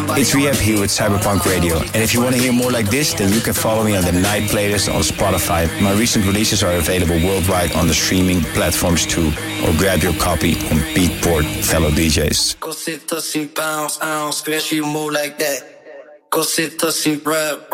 It's Rehab here with Cyberpunk Radio. And if you want to hear more like this, then you can follow me on the Night Playlist on Spotify. My recent releases are available worldwide on the streaming platforms too. Or grab your copy on Beatport, fellow DJs. Go sit, bounce, ounce, girl, she move like that. Go sit, rub.